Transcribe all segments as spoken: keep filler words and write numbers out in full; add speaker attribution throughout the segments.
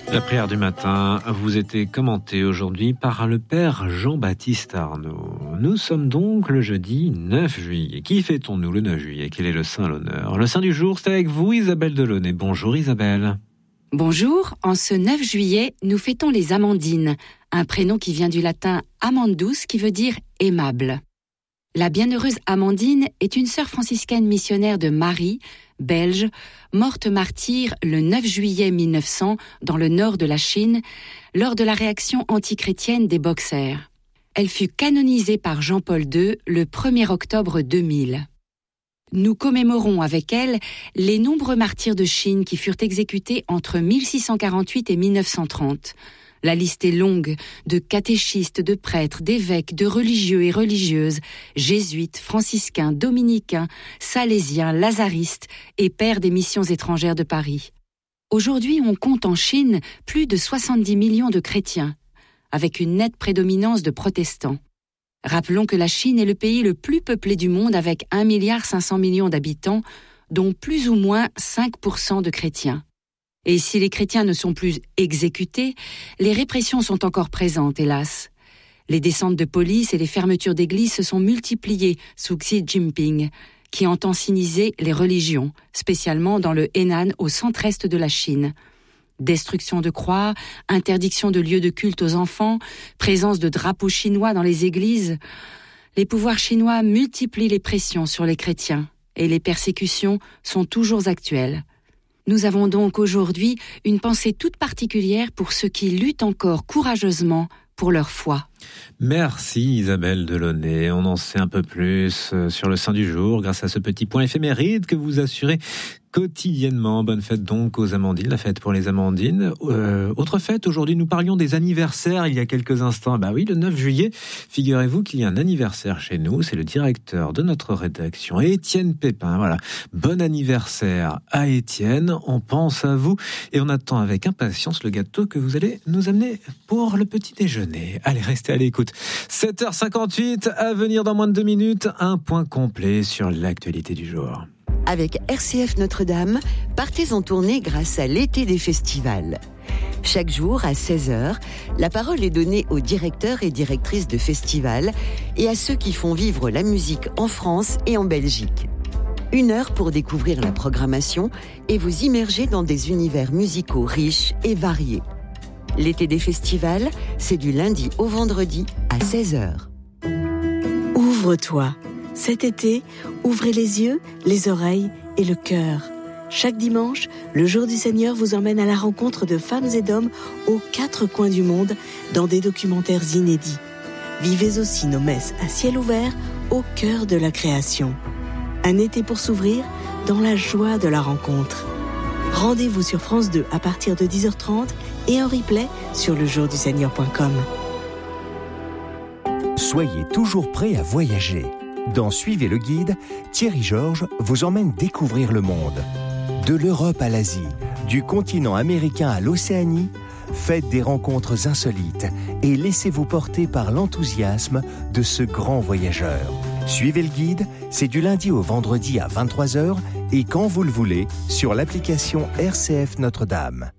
Speaker 1: La prière du matin vous était commentée aujourd'hui par le Père Jean-Baptiste Arnaud. Nous sommes donc le jeudi neuf juillet. Qui fêtons-nous le neuf juillet? Quel est le saint à l'honneur? Le saint du jour, c'est avec vous Isabelle Delaunay. Bonjour Isabelle.
Speaker 2: Bonjour, en ce neuf juillet, nous fêtons les Amandines, un prénom qui vient du latin amandus qui veut dire aimable. La bienheureuse Amandine est une sœur franciscaine missionnaire de Marie, belge, morte martyre le neuf juillet mille neuf cents dans le nord de la Chine, lors de la réaction antichrétienne des Boxers. Elle fut canonisée par Jean-Paul deux le premier octobre deux mille. Nous commémorons avec elle les nombreux martyrs de Chine qui furent exécutés entre mille six cent quarante-huit et mille neuf cent trente. La liste est longue, de catéchistes, de prêtres, d'évêques, de religieux et religieuses, jésuites, franciscains, dominicains, salésiens, lazaristes et pères des missions étrangères de Paris. Aujourd'hui, on compte en Chine plus de soixante-dix millions de chrétiens, avec une nette prédominance de protestants. Rappelons que la Chine est le pays le plus peuplé du monde avec un milliard cinq cents millions d'habitants, dont plus ou moins cinq pour cent de chrétiens. Et si les chrétiens ne sont plus exécutés, les répressions sont encore présentes, hélas. Les descentes de police et les fermetures d'églises se sont multipliées sous Xi Jinping, qui entend siniser les religions, spécialement dans le Henan au centre-est de la Chine. Destruction de croix, interdiction de lieux de culte aux enfants, présence de drapeaux chinois dans les églises. Les pouvoirs chinois multiplient les pressions sur les chrétiens et les persécutions sont toujours actuelles. Nous avons donc aujourd'hui une pensée toute particulière pour ceux qui luttent encore courageusement pour leur foi.
Speaker 1: Merci Isabelle Delaunay. On en sait un peu plus sur le saint du jour grâce à ce petit point éphéméride que vous assurez quotidiennement. Bonne fête donc aux Amandines, la fête pour les Amandines. Euh, autre fête, aujourd'hui nous parlions des anniversaires il y a quelques instants. Bah oui, le neuf juillet, figurez-vous qu'il y a un anniversaire chez nous, c'est le directeur de notre rédaction, Étienne Pépin. Voilà, bon anniversaire à Étienne, on pense à vous et on attend avec impatience le gâteau que vous allez nous amener pour le petit déjeuner. Allez, restez à l'écoute. sept heures cinquante-huit, à venir dans moins de deux minutes, un point complet sur l'actualité du jour.
Speaker 3: Avec R C F Notre-Dame, partez en tournée grâce à l'été des festivals. Chaque jour, à seize heures, la parole est donnée aux directeurs et directrices de festivals et à ceux qui font vivre la musique en France et en Belgique. Une heure pour découvrir la programmation et vous immerger dans des univers musicaux riches et variés. L'été des festivals, c'est du lundi au vendredi à seize heures.
Speaker 4: Ouvre-toi. Cet été, ouvrez les yeux, les oreilles et le cœur. Chaque dimanche, le Jour du Seigneur vous emmène à la rencontre de femmes et d'hommes aux quatre coins du monde dans des documentaires inédits. Vivez aussi nos messes à ciel ouvert au cœur de la création. Un été pour s'ouvrir dans la joie de la rencontre. Rendez-vous sur France deux à partir de dix heures trente et en replay sur le jour du seigneur point com.
Speaker 5: Soyez toujours prêts à voyager. Dans Suivez le guide, Thierry Georges vous emmène découvrir le monde. De l'Europe à l'Asie, du continent américain à l'Océanie, faites des rencontres insolites et laissez-vous porter par l'enthousiasme de ce grand voyageur. Suivez le guide, c'est du lundi au vendredi à vingt-trois heures et quand vous le voulez sur l'application R C F Notre-Dame.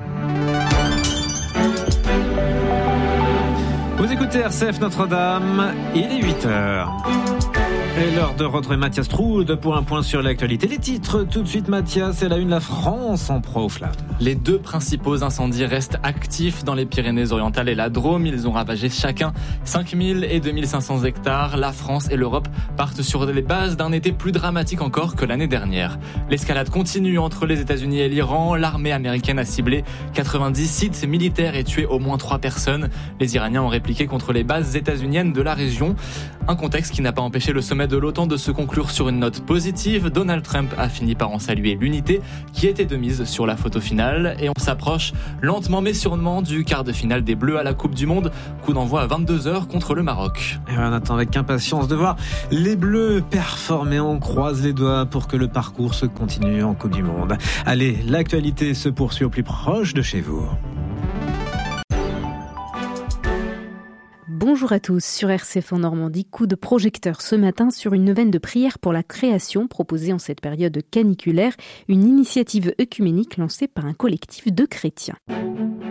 Speaker 1: Vous écoutez R C F Notre-Dame, il est huit heures. Et l'heure de retrouver Mathias Troude pour un point sur l'actualité. Les titres, tout de suite Mathias, et la une, la France en proie aux flammes.
Speaker 6: Les deux principaux incendies restent actifs dans les Pyrénées-Orientales et la Drôme. Ils ont ravagé chacun cinq mille et deux mille cinq cents hectares. La France et l'Europe partent sur les bases d'un été plus dramatique encore que l'année dernière. L'escalade continue entre les États-Unis et l'Iran. L'armée américaine a ciblé quatre-vingt-dix sites militaires et tué au moins trois personnes. Les Iraniens ont répliqué contre les bases états-uniennes de la région. Un contexte qui n'a pas empêché le sommet de l'OTAN de se conclure sur une note positive. Donald Trump a fini par en saluer l'unité qui était de mise sur la photo finale. Et on s'approche lentement mais sûrement du quart de finale des Bleus à la Coupe du Monde. Coup d'envoi à vingt-deux heures contre le Maroc.
Speaker 1: Et on attend avec impatience de voir les Bleus performer. On croise les doigts pour que le parcours se continue en Coupe du Monde. Allez, l'actualité se poursuit au plus proche de chez vous.
Speaker 7: Bonjour à tous, sur R C F en Normandie, coup de projecteur ce matin sur une neuvaine de prière pour la création proposée en cette période caniculaire, une initiative œcuménique lancée par un collectif de chrétiens.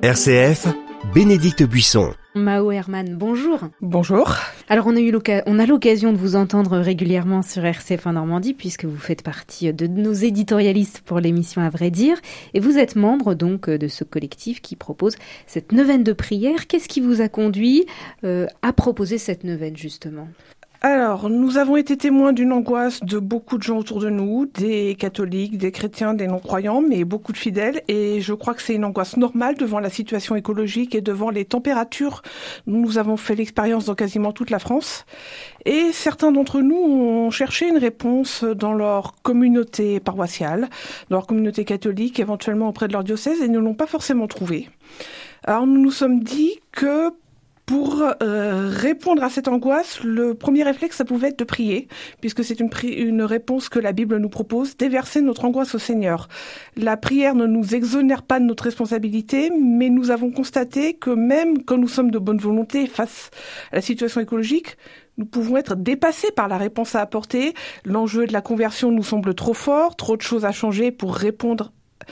Speaker 5: R C F, Bénédicte Buisson.
Speaker 7: Mao Herman, bonjour.
Speaker 8: Bonjour.
Speaker 7: Alors on a eu l'occasion, on a l'occasion de vous entendre régulièrement sur R C F en Normandie puisque vous faites partie de nos éditorialistes pour l'émission À vrai dire et vous êtes membre donc de ce collectif qui propose cette neuvaine de prière. Qu'est-ce qui vous a conduit euh, à proposer cette neuvaine justement ?
Speaker 8: Alors, nous avons été témoins d'une angoisse de beaucoup de gens autour de nous, des catholiques, des chrétiens, des non-croyants, mais beaucoup de fidèles. Et je crois que c'est une angoisse normale devant la situation écologique et devant les températures. Nous avons fait l'expérience dans quasiment toute la France. Et certains d'entre nous ont cherché une réponse dans leur communauté paroissiale, dans leur communauté catholique, éventuellement auprès de leur diocèse, et ne l'ont pas forcément trouvé. Alors, nous nous sommes dit que Pour euh, répondre à cette angoisse, le premier réflexe, ça pouvait être de prier, puisque c'est une, pri- une réponse que la Bible nous propose, déverser notre angoisse au Seigneur. La prière ne nous exonère pas de notre responsabilité, mais nous avons constaté que même quand nous sommes de bonne volonté face à la situation écologique, nous pouvons être dépassés par la réponse à apporter. L'enjeu de la conversion nous semble trop fort, trop de choses à changer pour répondre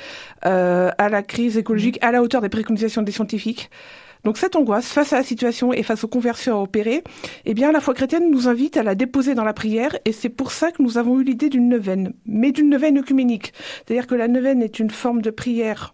Speaker 8: euh, à la crise écologique à la hauteur des préconisations des scientifiques. Donc cette angoisse face à la situation et face aux conversions à opérer, eh bien la foi chrétienne nous invite à la déposer dans la prière et c'est pour ça que nous avons eu l'idée d'une neuvaine, mais d'une neuvaine œcuménique. C'est-à-dire que la neuvaine est une forme de prière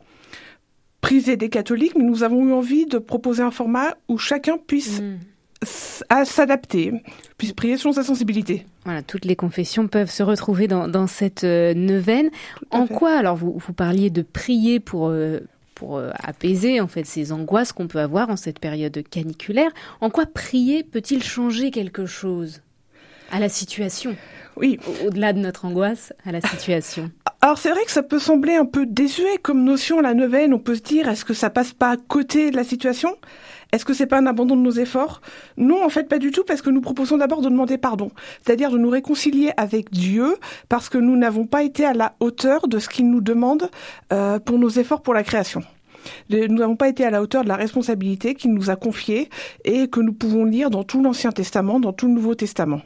Speaker 8: prisée des catholiques, mais nous avons eu envie de proposer un format où chacun puisse mmh. s- à s'adapter, puisse prier selon sa sensibilité.
Speaker 7: Voilà, toutes les confessions peuvent se retrouver dans, dans cette euh, neuvaine. En fait. Quoi, alors vous, vous parliez de prier pour... Euh, pour euh, apaiser en fait ces angoisses qu'on peut avoir en cette période caniculaire. En quoi prier peut-il changer quelque chose à la situation ?
Speaker 8: Oui.
Speaker 7: Au- au-delà de notre angoisse, à la situation.
Speaker 8: Alors c'est vrai que ça peut sembler un peu désuet comme notion, la neuvaine. On peut se dire, est-ce que ça passe pas à côté de la situation ? Est-ce que c'est pas un abandon de nos efforts ? Non, en fait, pas du tout, parce que nous proposons d'abord de demander pardon. C'est-à-dire de nous réconcilier avec Dieu, parce que nous n'avons pas été à la hauteur de ce qu'il nous demande euh, pour nos efforts pour la création. Nous n'avons pas été à la hauteur de la responsabilité qu'il nous a confiée et que nous pouvons lire dans tout l'Ancien Testament, dans tout le Nouveau Testament.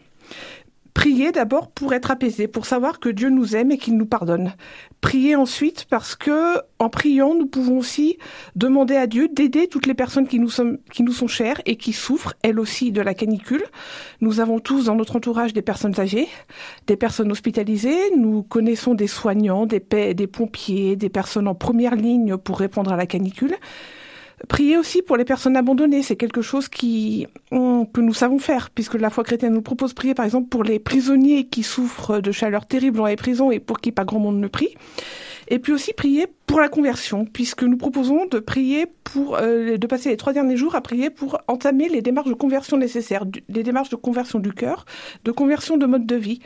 Speaker 8: Prier d'abord pour être apaisé, pour savoir que Dieu nous aime et qu'il nous pardonne. Prier ensuite parce que, en priant, nous pouvons aussi demander à Dieu d'aider toutes les personnes qui nous sont, qui nous sont chères et qui souffrent, elles aussi, de la canicule. Nous avons tous dans notre entourage des personnes âgées, des personnes hospitalisées. Nous connaissons des soignants, des, pa- des pompiers, des personnes en première ligne pour répondre à la canicule. Prier aussi pour les personnes abandonnées, c'est quelque chose qui, que nous savons faire, puisque la foi chrétienne nous propose de prier par exemple pour les prisonniers qui souffrent de chaleur terrible dans les prisons et pour qui pas grand monde ne prie. Et puis aussi prier pour la conversion, puisque nous proposons de prier pour, euh, de passer les trois derniers jours à prier pour entamer les démarches de conversion nécessaires, les démarches de conversion du cœur, de conversion de mode de vie.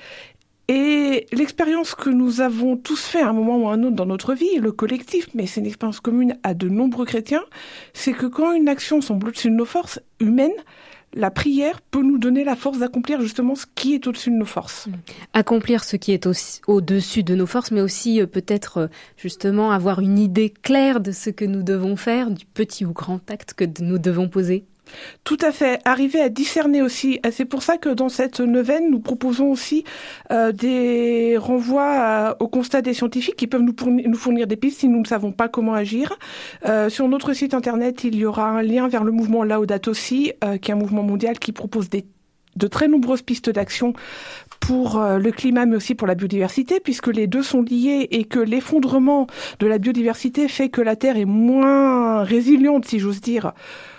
Speaker 8: Et l'expérience que nous avons tous fait à un moment ou à un autre dans notre vie, le collectif, mais c'est une expérience commune à de nombreux chrétiens, c'est que quand une action semble au-dessus de nos forces humaines, la prière peut nous donner la force d'accomplir justement ce qui est au-dessus de nos forces.
Speaker 7: Accomplir ce qui est aussi au-dessus de nos forces, mais aussi euh, peut-être euh, justement avoir une idée claire de ce que nous devons faire, du petit ou grand acte que nous devons poser.
Speaker 8: Tout à fait. Arriver à discerner aussi. C'est pour ça que dans cette neuvaine, nous proposons aussi euh, des renvois à, au constat des scientifiques qui peuvent nous fournir, nous fournir des pistes si nous ne savons pas comment agir. Euh, sur notre site internet, il y aura un lien vers le mouvement Laudato Si, euh, qui est un mouvement mondial qui propose des, de très nombreuses pistes d'action pour euh, le climat, mais aussi pour la biodiversité, puisque les deux sont liés et que l'effondrement de la biodiversité fait que la Terre est moins résiliente, si j'ose dire,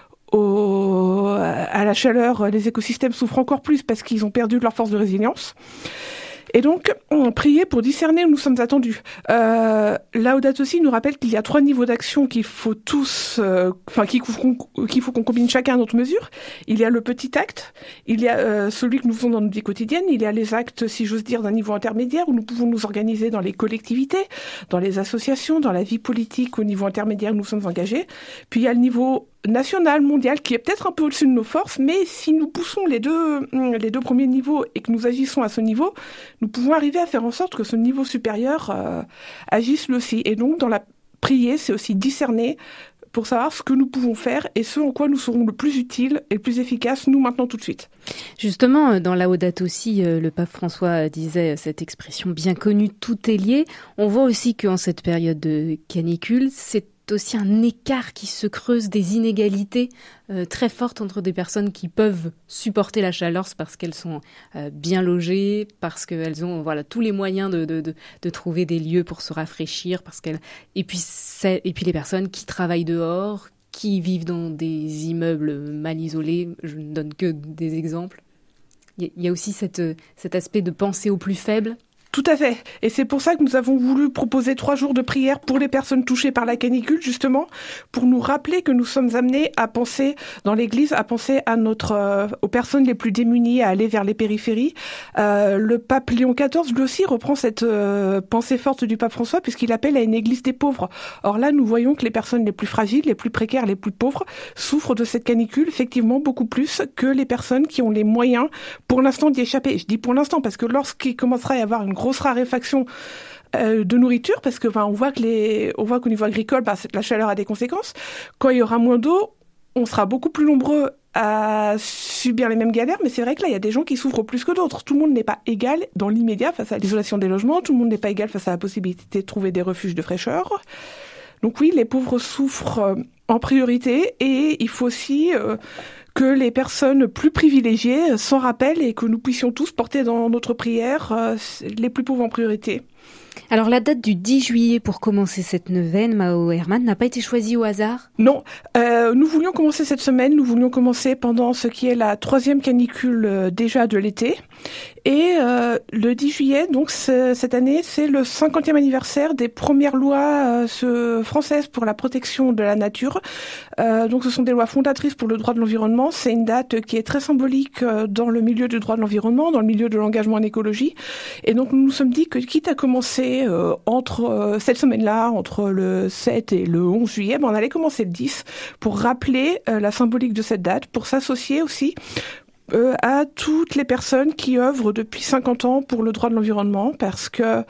Speaker 8: Au, à la chaleur, les écosystèmes souffrent encore plus parce qu'ils ont perdu leur force de résilience. Et donc, on priait pour discerner où nous sommes attendus. Euh, Laudato Si nous rappelle qu'il y a trois niveaux d'action qu'il faut tous, euh, enfin, qu'il faut, qu'on, qu'il faut qu'on combine chacun à notre mesure. Il y a le petit acte, il y a euh, celui que nous faisons dans notre vie quotidienne, il y a les actes, si j'ose dire, d'un niveau intermédiaire où nous pouvons nous organiser dans les collectivités, dans les associations, dans la vie politique au niveau intermédiaire où nous sommes engagés. Puis il y a le niveau national, mondial, qui est peut-être un peu au-dessus de nos forces, mais si nous poussons les deux, les deux premiers niveaux et que nous agissons à ce niveau, nous pouvons arriver à faire en sorte que ce niveau supérieur euh, agisse lui aussi. Et donc, dans la prière, c'est aussi discerner pour savoir ce que nous pouvons faire et ce en quoi nous serons le plus utiles et le plus efficaces, nous, maintenant, tout de suite.
Speaker 7: Justement, dans Laudato Si, le pape François disait cette expression bien connue, tout est lié. On voit aussi qu'en cette période de canicule, c'est c'est aussi un écart qui se creuse, des inégalités euh, très fortes entre des personnes qui peuvent supporter la chaleur parce qu'elles sont euh, bien logées, parce qu'elles ont voilà tous les moyens de, de, de, de trouver des lieux pour se rafraîchir, parce qu'elles et puis c'est, et puis les personnes qui travaillent dehors, qui vivent dans des immeubles mal isolés. Je ne donne que des exemples. Il y a aussi cette, cet aspect de penser aux plus faibles.
Speaker 8: Tout à fait. Et c'est pour ça que nous avons voulu proposer trois jours de prière pour les personnes touchées par la canicule, justement, pour nous rappeler que nous sommes amenés à penser dans l'Église, à penser à notre, euh, aux personnes les plus démunies, à aller vers les périphéries. Euh, le pape Léon quatorze, lui aussi, reprend cette euh, pensée forte du pape François, puisqu'il appelle à une Église des pauvres. Or là, nous voyons que les personnes les plus fragiles, les plus précaires, les plus pauvres, souffrent de cette canicule, effectivement, beaucoup plus que les personnes qui ont les moyens, pour l'instant, d'y échapper. Je dis pour l'instant, parce que lorsqu'il commencera à y avoir une grosse raréfaction euh, de nourriture, parce que enfin, on voit que les, on voit qu'au niveau agricole, bah, la chaleur a des conséquences. Quand il y aura moins d'eau, on sera beaucoup plus nombreux à subir les mêmes galères, mais c'est vrai que là, il y a des gens qui souffrent plus que d'autres. Tout le monde n'est pas égal dans l'immédiat face à l'isolation des logements, tout le monde n'est pas égal face à la possibilité de trouver des refuges de fraîcheur. Donc oui, les pauvres souffrent en priorité, et il faut aussi euh, que les personnes plus privilégiées s'en rappellent et que nous puissions tous porter dans notre prière euh, les plus pauvres en priorité.
Speaker 7: Alors la date du dix juillet pour commencer cette neuvaine, Mao Herman, n'a pas été choisie au hasard ?
Speaker 8: Non, euh, nous voulions commencer cette semaine, nous voulions commencer pendant ce qui est la troisième canicule euh, déjà de l'été. Et euh, le dix juillet, donc cette année, c'est le cinquantième anniversaire des premières lois euh, françaises pour la protection de la nature. Euh, donc ce sont des lois fondatrices pour le droit de l'environnement. C'est une date qui est très symbolique euh, dans le milieu du droit de l'environnement, dans le milieu de l'engagement en écologie. Et donc nous nous sommes dit que quitte à commencer euh, entre euh, cette semaine-là, entre le sept et le onze juillet, ben, on allait commencer le dix pour rappeler euh, la symbolique de cette date, pour s'associer aussi Euh, à toutes les personnes qui œuvrent depuis cinquante ans pour le droit de l'environnement, parce que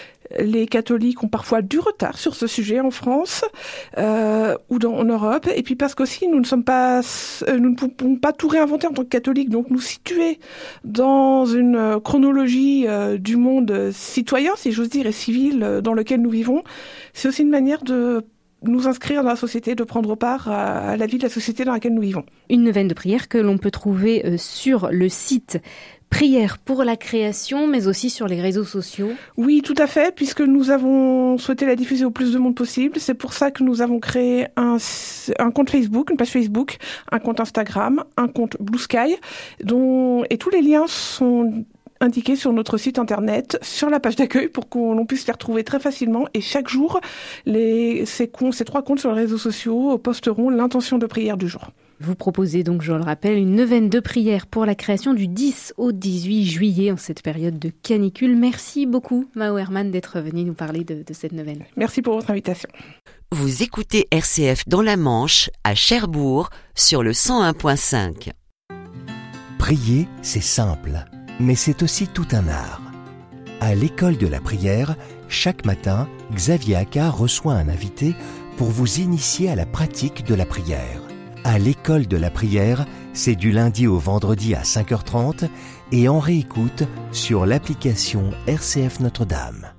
Speaker 8: les catholiques ont parfois du retard sur ce sujet en France euh, ou dans, en Europe, et puis parce qu'aussi nous ne sommes pas, euh, nous ne pouvons pas tout réinventer en tant que catholiques, donc nous situer dans une chronologie euh, du monde citoyen, si j'ose dire, et civil euh, dans lequel nous vivons, c'est aussi une manière de nous inscrire dans la société, de prendre part à la vie de la société dans laquelle nous vivons.
Speaker 7: Une neuvaine de prière que l'on peut trouver euh, sur le site Prière pour la création, mais aussi sur les réseaux sociaux.
Speaker 8: Oui, tout à fait, puisque nous avons souhaité la diffuser au plus de monde possible. C'est pour ça que nous avons créé un, un compte Facebook, une page Facebook, un compte Instagram, un compte Blue Sky, dont, et tous les liens sont indiqués sur notre site internet, sur la page d'accueil, pour qu'on puisse les retrouver très facilement. Et chaque jour, les, ces, comptes, ces trois comptes sur les réseaux sociaux posteront l'intention de prière du jour.
Speaker 7: Vous proposez donc, je le rappelle, une neuvaine de prière pour la création du dix au dix-huit juillet en cette période de canicule. Merci beaucoup, Mao Herman, d'être venu nous parler de, de cette neuvaine.
Speaker 8: Merci pour votre invitation.
Speaker 3: Vous écoutez R C F dans la Manche, à Cherbourg, sur le cent un virgule cinq.
Speaker 5: Prier, c'est simple, mais c'est aussi tout un art. À l'école de la prière, chaque matin, Xavier Accard reçoit un invité pour vous initier à la pratique de la prière. À l'école de la prière, c'est du lundi au vendredi à cinq heures trente et en réécoute sur l'application R C F Notre-Dame.